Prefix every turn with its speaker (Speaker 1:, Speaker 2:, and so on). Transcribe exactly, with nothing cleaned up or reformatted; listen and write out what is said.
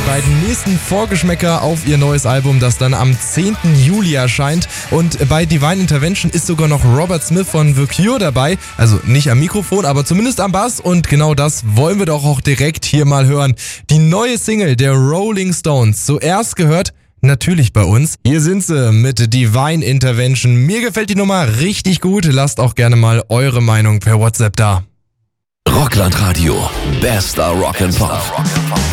Speaker 1: beiden nächsten Vorgeschmäcker auf ihr neues Album, das dann am zehnten Juli erscheint. Und bei Divine Intervention ist sogar noch Robert Smith von The Cure dabei. Also nicht am Mikrofon, aber zumindest am Bass. Und genau das wollen wir doch auch direkt hier mal hören. Die neue Single der Rolling Stones. Zuerst gehört natürlich bei uns. Hier sind sie mit Divine Intervention. Mir gefällt die Nummer richtig gut. Lasst auch gerne mal eure Meinung per WhatsApp da.
Speaker 2: Rockland Radio. Bester Rock and Pop.